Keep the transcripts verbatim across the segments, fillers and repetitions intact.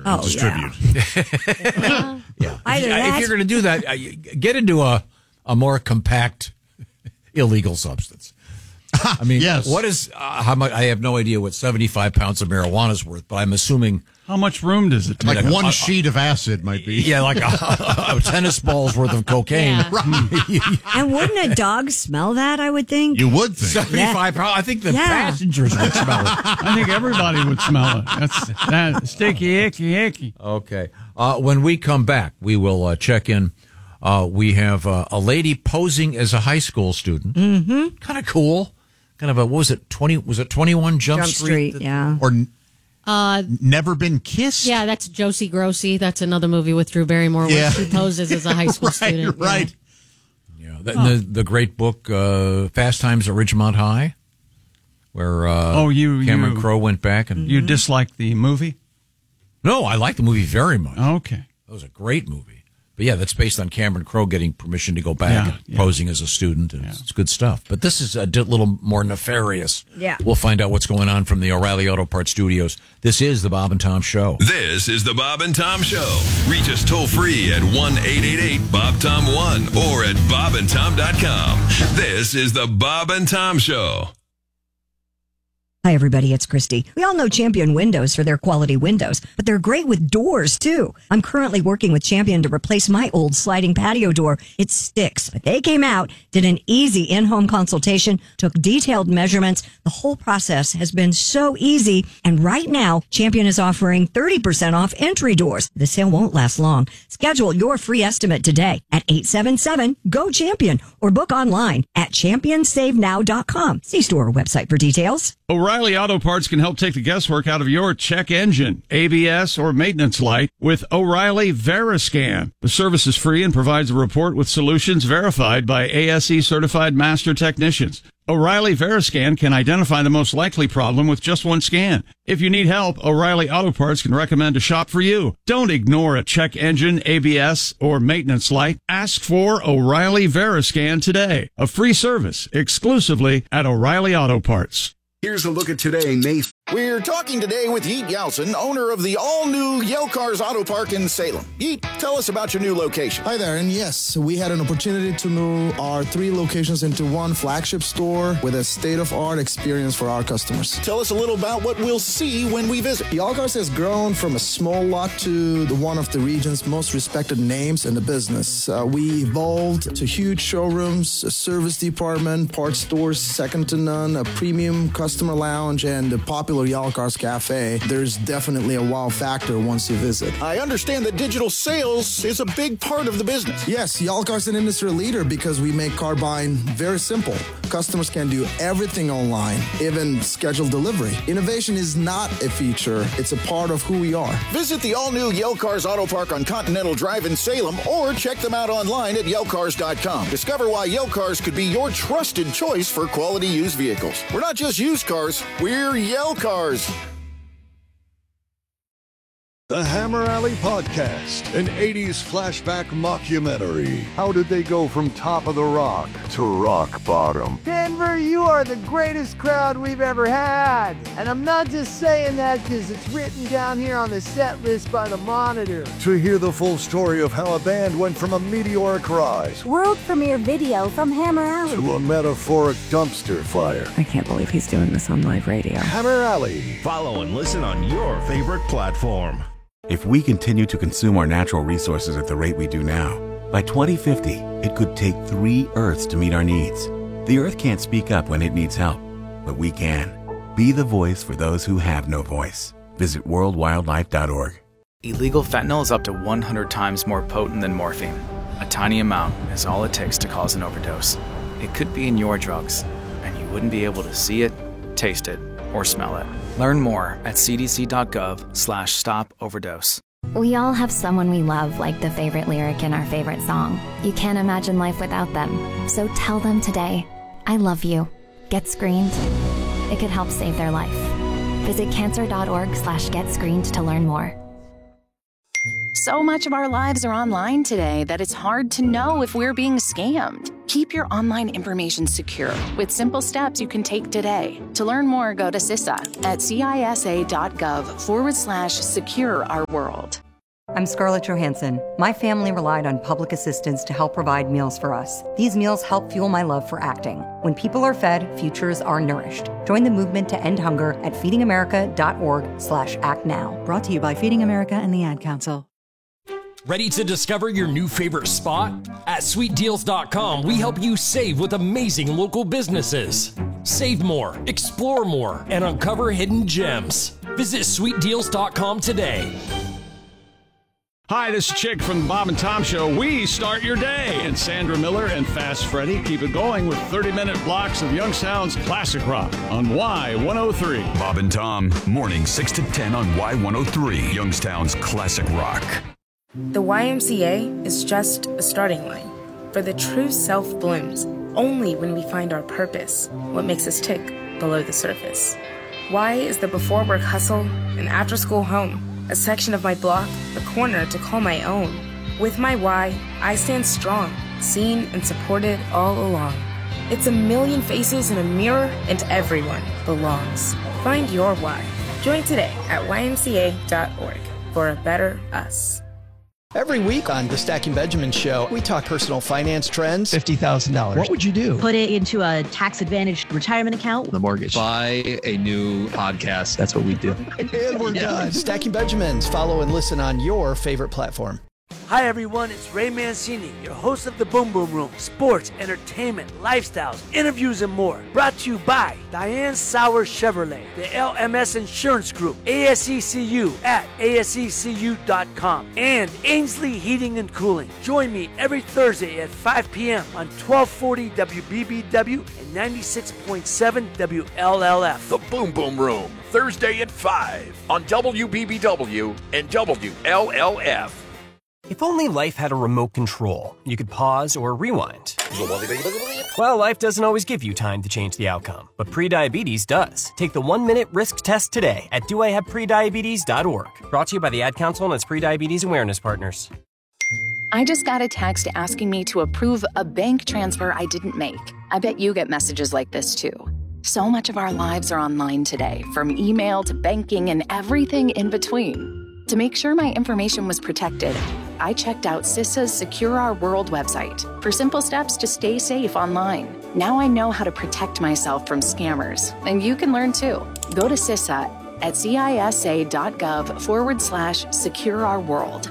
oh, distribute. Yeah. yeah. Either if, that. if you're going to do that, uh, get into a, a more compact illegal substance. I mean, yes. what is uh, how much? I have no idea what seventy-five pounds of marijuana is worth, but I'm assuming how much room does it take? Like like one a, a, sheet of acid might be. Yeah, like a, a tennis ball's worth of cocaine. Yeah. Right. And wouldn't a dog smell that, I would think? You would think. seventy-five pounds. I think the Yeah. passengers would smell it. I think everybody would smell it. That's that sticky, icky, icky. Okay. Uh, when we come back, we will uh, check in. Uh, we have uh, a lady posing as a high school student. Mm-hmm. Kind of cool. Kind of a, what was it, twenty, was it twenty-one Jump, Jump Street, Street? yeah. Or n- Uh, never been kissed? yeah, that's Josie Grossi. That's another movie with Drew Barrymore where Yeah. she poses as a high school right, student. right. Yeah. The, the, the great book, uh, Fast Times at Ridgemont High, where uh, Oh, you- Cameron you- Crowe went back. and You dislike the movie? No, I like the movie very much. Okay. That was a great movie. But yeah, that's based on Cameron Crowe getting permission to go back Yeah, and yeah. posing as a student. And it's, it's good stuff. But this is a di- little more nefarious. Yeah. We'll find out what's going on from the O'Reilly Auto Parts studios. This is the Bob and Tom Show. This is the Bob and Tom Show. Reach us toll free at one eight eight eight Bob Tom one or at bob and tom dot com. This is the Bob and Tom Show. Hi, everybody. It's Christy. We all know Champion Windows for their quality windows, but they're great with doors, too. I'm currently working with Champion to replace my old sliding patio door. It sticks, but they came out, did an easy in-home consultation, took detailed measurements. The whole process has been so easy. And right now, Champion is offering thirty percent off entry doors. The sale won't last long. Schedule your free estimate today at eight seven seven, G O, CHAMPION or book online at champion save now dot com. See store or website for details. O'Reilly Auto Parts can help take the guesswork out of your check engine, A B S, or maintenance light with O'Reilly Veriscan. The service is free and provides a report with solutions verified by A S E certified master technicians. O'Reilly Veriscan can identify the most likely problem with just one scan. If you need help, O'Reilly Auto Parts can recommend a shop for you. Don't ignore a check engine, A B S, or maintenance light. Ask for O'Reilly Veriscan today. A free service exclusively at O'Reilly Auto Parts. Here's a look at today, May. We're talking today with Yeet Yeltsin, owner of the all-new Yale Cars Auto Park in Salem. Yeet, tell us about your new location. Hi there, and yes, we had an opportunity to move our three locations into one flagship store with a state-of-art experience for our customers. Tell us a little about what we'll see when we visit. Yale Cars has grown from a small lot to the one of the region's most respected names in the business. Uh, we evolved to huge showrooms, a service department, parts stores second to none, a premium customer lounge, and a popular Yale Cars Cafe. There's definitely a wow factor once you visit. I understand that digital sales is a big part of the business. Yes, Yale Cars is an industry leader because we make car buying very simple. Customers can do everything online, even schedule delivery. Innovation is not a feature, it's a part of who we are. Visit the all-new Yale Cars Auto Park on Continental Drive in Salem or check them out online at yale cars dot com. Discover why Yale Cars could be your trusted choice for quality used vehicles. We're not just used cars, we're Yale Cars. The Hammer Alley Podcast, an eighties flashback mockumentary. How did they go from top of the rock to rock bottom? Denver, you are the greatest crowd we've ever had. And I'm not just saying that because it's written down here on the set list by the Monitor. To hear the full story of how a band went from a meteoric rise World premiere video from Hammer Alley to a metaphoric dumpster fire. I can't believe he's doing this on live radio. Hammer Alley. Follow and listen on your favorite platform. If we continue to consume our natural resources at the rate we do now, by twenty fifty, it could take three Earths to meet our needs. The Earth can't speak up when it needs help, but we can. Be the voice for those who have no voice. Visit world wildlife dot org. Illegal fentanyl is up to one hundred times more potent than morphine. A tiny amount is all it takes to cause an overdose. It could be in your drugs, and you wouldn't be able to see it, taste it, or smell it. Learn more at c d c dot gov slash stop overdose. We all have someone we love, like the favorite lyric in our favorite song. You can't imagine life without them. So tell them today, I love you. Get screened. It could help save their life. Visit cancer dot org slash get screened to learn more. So much of our lives are online today that it's hard to know if we're being scammed. Keep your online information secure with simple steps you can take today. To learn more, go to CISA at cisa.gov forward slash secure our world. I'm Scarlett Johansson. My family relied on public assistance to help provide meals for us. These meals help fuel my love for acting. When people are fed, futures are nourished. Join the movement to end hunger at feedingamerica.org slash act now. Brought to you by Feeding America and the Ad Council. Ready to discover your new favorite spot? At sweet deals dot com, we help you save with amazing local businesses. Save more, explore more, and uncover hidden gems. Visit sweet deals dot com today. Hi, this is Chick from the Bob and Tom Show. We start your day, and Sandra Miller and Fast Freddy keep it going with thirty-minute blocks of Youngstown's classic rock on Y one oh three. Bob and Tom, morning six to ten on Y one oh three, Youngstown's classic rock. The Y M C A is just a starting line, for the true self blooms only when we find our purpose, what makes us tick below the surface. Y is the before work hustle, an after school home, a section of my block, a corner to call my own. With my Y, I stand strong, seen and supported all along. It's a million faces in a mirror, and everyone belongs. Find your Y. Join today at Y M C A dot org for a better us. Every week on the Stacking Benjamin Show, we talk personal finance trends. fifty thousand dollars. What would you do? Put it into a tax-advantaged retirement account. The mortgage. Buy a new podcast. That's what we do. And we're yeah. done. Stacking Benjamins. Follow and listen on your favorite platform. Hi, everyone. It's Ray Mancini, your host of the Boom Boom Room. Sports, entertainment, lifestyles, interviews, and more. Brought to you by Diane Sauer Chevrolet, the L M S Insurance Group, A S E C U at A S E C U dot com, and Ainsley Heating and Cooling. Join me every Thursday at five p.m. on twelve forty W B B W and ninety-six point seven W L L F. The Boom Boom Room, Thursday at five on W B B W and W L L F. If only life had a remote control, you could pause or rewind. Well, life doesn't always give you time to change the outcome, but prediabetes does. Take the one-minute risk test today at do I have prediabetes dot org. Brought to you by the Ad Council and its prediabetes awareness partners. I just got a text asking me to approve a bank transfer I didn't make. I bet you get messages like this too. So much of our lives are online today, from email to banking and everything in between. To make sure my information was protected, I checked out CISA's Secure Our World website for simple steps to stay safe online. Now I know how to protect myself from scammers, and you can learn too. Go to CISA at cisa.gov forward slash secure our world.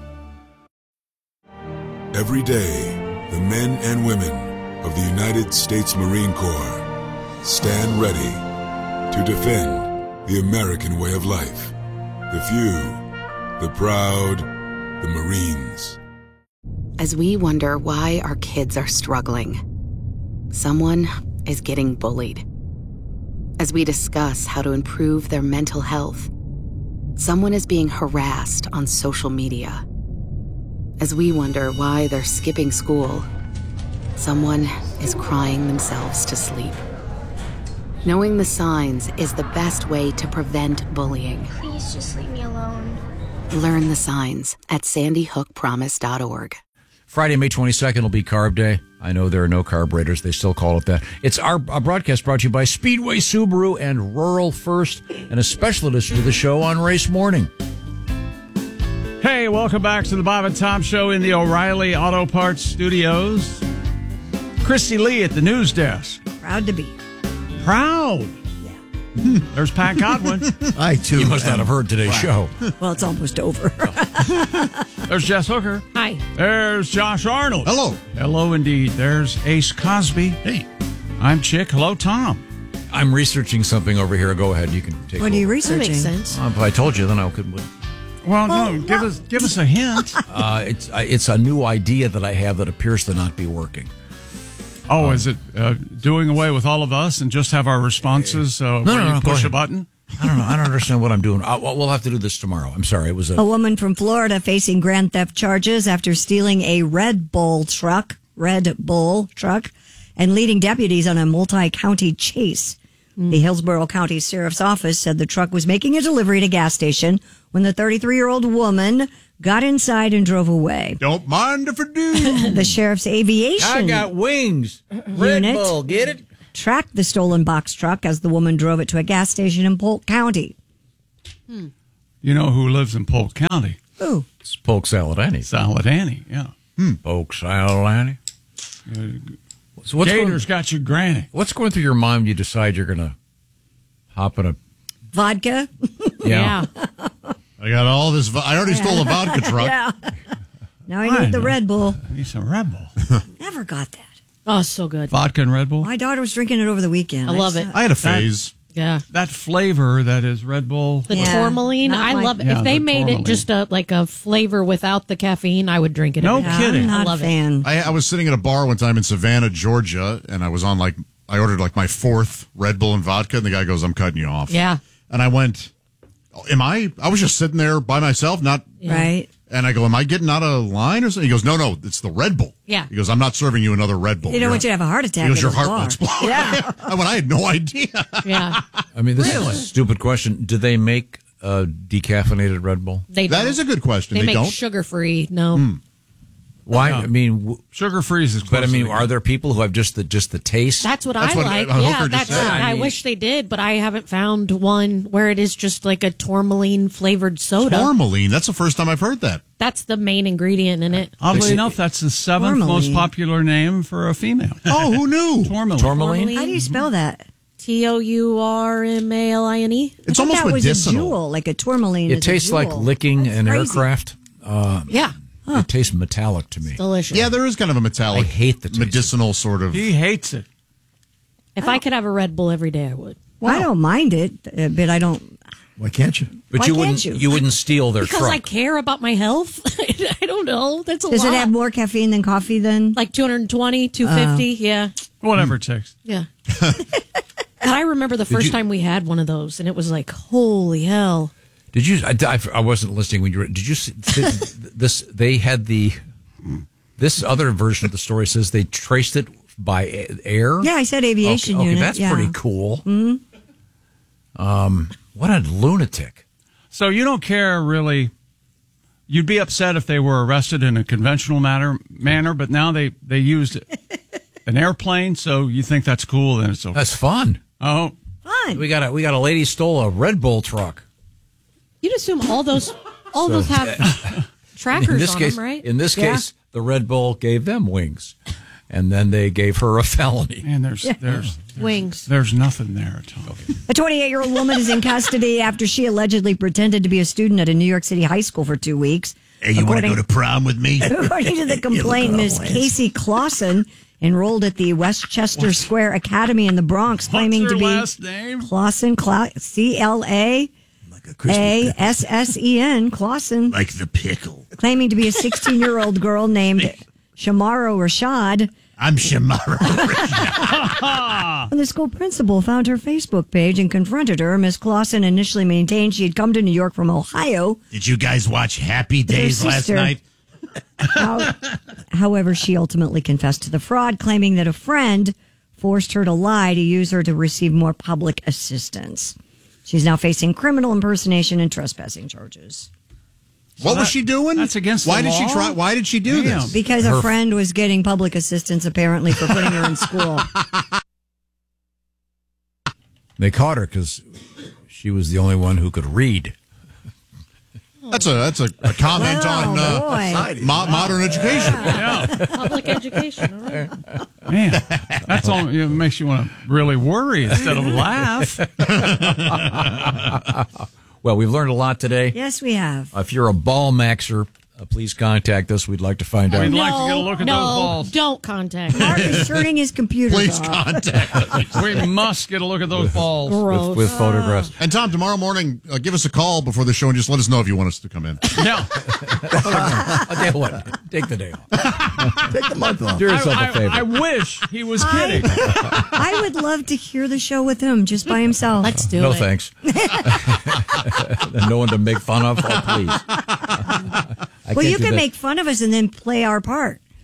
Every day, the men and women of the United States Marine Corps stand ready to defend the American way of life. The few, the proud, the Marines. As we wonder why our kids are struggling, someone is getting bullied. As we discuss how to improve their mental health, someone is being harassed on social media. As we wonder why they're skipping school, someone is crying themselves to sleep. Knowing the signs is the best way to prevent bullying. Please just leave me alone. Learn the signs at sandy hook promise dot org. Friday, May twenty-second will be Carb Day. I know there are no carburetors. They still call it that. It's our, our broadcast brought to you by Speedway Subaru and Rural First, and a special edition of the show on Race Morning. Hey, welcome back to the Bob and Tom Show in the O'Reilly Auto Parts Studios. Christy Lee at the news desk. Proud to be. Proud. Yeah. There's Pat Godwin. I, too. You must not have heard today's show. Well, it's almost over. There's Jess Hooker. Hi. There's Josh Arnold. Hello. Hello, indeed. There's Ace Cosby. Hey. I'm Chick. Hello, Tom. I'm researching something over here. Go ahead. You can take What are you over. researching? That makes sense. Uh, if I told you, then I could. Well, well no, give us give us a hint. Uh, it's uh, it's a new idea that I have that appears to not be working. Oh, um, is it uh, doing away with all of us and just have our responses uh, no, where no, you no, push a button? I don't know. I don't understand what I'm doing. I, we'll have to do this tomorrow. I'm sorry. It was a... a woman from Florida facing grand theft charges after stealing a Red Bull truck, Red Bull truck, and leading deputies on a multi-county chase. The Hillsborough County Sheriff's Office said the truck was making a delivery at a gas station when the thirty-three-year-old woman got inside and drove away. Don't mind if I do. The sheriff's aviation I got wings. Red unit Bull, get it? tracked the stolen box truck as the woman drove it to a gas station in Polk County. Hmm. You know who lives in Polk County? Who? It's Polk Saladani. Saladani, yeah. Hmm. Polk Saladani. Uh, So what's Gators going, got your granny. What's going through your mind when you decide you're going to hop in a... Vodka? Yeah. I got all this. vo- I already stole a vodka truck. Yeah. Now I need the Red Bull. I need some Red Bull. Never got that. Oh, so good. Vodka and Red Bull? My daughter was drinking it over the weekend. I love it. I had a phase. Yeah. That flavor that is Red Bull. The Yeah, tourmaline, not I my- love it. Yeah, If they the made tourmaline. it just a like a flavor without the caffeine, I would drink it. No every day. kidding. I'm not I love a fan. I, I was sitting at a bar one time in Savannah, Georgia, and I was on like I ordered like my fourth Red Bull and vodka, and the guy goes, "I'm cutting you off." Yeah. And I went, "Am I?" I was just sitting there by myself, not Right. And I go, "Am I getting out of line or something?" He goes, "No, no, it's the Red Bull." Yeah. He goes, "I'm not serving you another Red Bull." They don't You're- want you to have a heart attack. He goes, at "Your the heart bar." will explode." Yeah. I went, "I had no idea." Yeah. I mean, this is a stupid question. Do they make a decaffeinated Red Bull? They That don't. is a good question. They, They make don't? sugar free. No. Hmm. Why? Yeah. I mean, w- Sugar free is but I close mean, to the- are there people who have just the just the taste? That's what That's I what like. a hooker Yeah, just that's. said. I, I mean- wish they did, but I haven't found one where it is just like a tourmaline flavored soda. Tourmaline. That's the first time I've heard that. That's the main ingredient in it. Oddly enough, that's the seventh most Tourmaline. popular name for a female. Oh, who knew? Tourmaline. Tourmaline? How do you spell that? T O U R M A L I N E. It's I thought almost that was a medicinal. jewel, like a tourmaline. It is a tastes like jewel. licking That's an crazy. aircraft. Uh, Yeah. It tastes metallic to me. Delicious. Yeah, there is kind of a metallic, I hate the taste. medicinal sort of. He hates it. If I could have a Red Bull every day, I would. I don't mind it, uh, but I don't. Why can't you? But Why you can't wouldn't you? you? wouldn't steal their Because truck. I care about my health. I don't know. That's a Does lot. it have more caffeine than coffee? Then Like two hundred twenty, two fifty. Yeah. Whatever it takes. Yeah. And I remember the first you- time we had one of those, and it was like, holy hell. Did you? I, I, I wasn't listening when you were. Did you see this? They had the. This other version of the story says they traced it by a- air. yeah, I said aviation Okay, okay, unit. that's yeah. pretty cool. Um, what a lunatic! So you don't care really. You'd be upset if they were arrested in a conventional manner, manner, but now they, they used an airplane, so you think that's cool, then it's okay. That's fun. Oh, Fun. We got a we got a lady stole a Red Bull truck. You'd assume all those all So- those have trackers in this on case, them, right? in this Yeah. case, the Red Bull gave them wings, and then they gave her a felony. man, there's there's, there's Wings. There's nothing there, Tom. A twenty-eight-year-old woman is in custody after she allegedly pretended to be a student at a New York City high school for two weeks. Hey, you want to According- go to prom with me? According to the complaint, Miss Casey Clausen enrolled at the Westchester Square Academy in the Bronx, claiming What's to her be last name? Clausen, Cla- C L A A S S E N, Clausen, Like the pickle. claiming to be a sixteen-year-old girl named Shamara Rashad. I'm Shamara. When the school principal found her Facebook page and confronted her, Miss Clausen initially maintained she had come to New York from Ohio. Did you guys watch Happy Days last sister. night? How- however, she ultimately confessed to the fraud, claiming that a friend forced her to lie to use her to receive more public assistance. She's now facing criminal impersonation and trespassing charges. What that- was she doing? that's against the Why did law? she try? Why did she do Damn. this? Because a friend was getting public assistance, apparently, for putting her in school. They caught her because she was the only one who could read. That's a that's a, a comment Wow, on uh, boy. mo- modern education. Yeah, Public education. All right. man, that's all. It makes you want to really worry instead of laugh. Well, we've learned a lot today. Yes, we have. Uh, if you're a ball maxer, uh, please contact us. We'd like to find out. We'd like to get a look at no, those balls. don't contact me. Mark is turning his computer Please off. contact us. We must get a look at those balls. Gross. with, with photographs. And Tom, tomorrow morning, uh, give us a call before the show and just let us know if you want us to come in. Yeah, I'll tell you what, take the day off. Take the month off. Do yourself I, a favor. I, I wish he was kidding. I would love to hear the show with him just by himself. Let's do no it. thanks. No one to make fun of. Oh, please. I Well, can't you do can that. make fun of us and then play our part.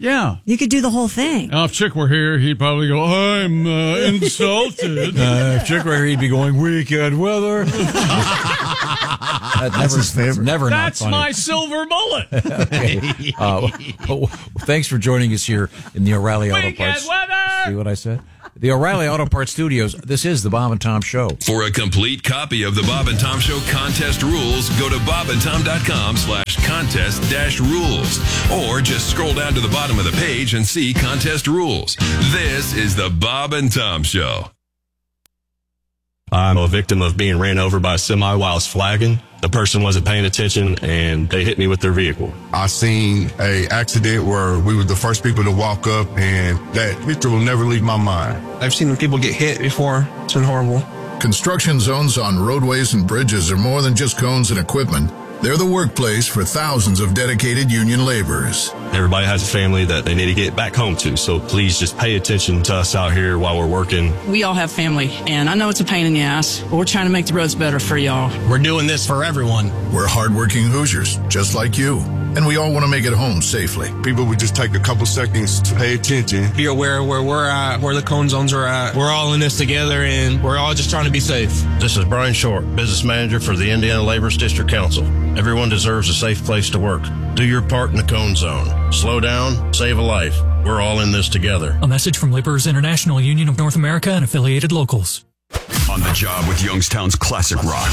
Yeah. You could do the whole thing. Now, if Chick were here, he'd probably go, I'm uh, insulted. Uh, if Chick were here, he'd be going, weekend weather. That That's never, his favorite. Never That's not funny. my silver bullet. Okay. Uh, well, thanks for joining us here in the O'Reilly Auto Weekend Parts. weather! See what I said? The O'Reilly Auto Parts Studios. This is the Bob and Tom Show. For a complete copy of the Bob and Tom Show contest rules, go to bobandtom.com slash contest dash rules. Or just scroll down to the bottom of the page and see contest rules. This is the Bob and Tom Show. I'm a victim of being ran over by a semi while I was flagging. The person wasn't paying attention and they hit me with their vehicle. I seen a accident where we were the first people to walk up, and that picture will never leave my mind. I've seen people get hit before. It's been horrible. Construction zones on roadways and bridges are more than just cones and equipment. They're the workplace for thousands of dedicated union laborers. Everybody has a family that they need to get back home to, so please just pay attention to us out here while we're working. We all have family, and I know it's a pain in the ass, but we're trying to make the roads better for y'all. We're doing this for everyone. We're hardworking Hoosiers, just like you, and we all want to make it home safely. People would just take a couple seconds to pay attention. Be aware of where we're at, where the cone zones are at. We're all in this together, and we're all just trying to be safe. This is Brian Short, Business Manager for the Indiana Laborers District Council. Everyone deserves a safe place to work. Do your part in the cone zone. Slow down, save a life. We're all in this together. A message from Laborers International Union of North America and affiliated locals. On the job with Youngstown's classic rock,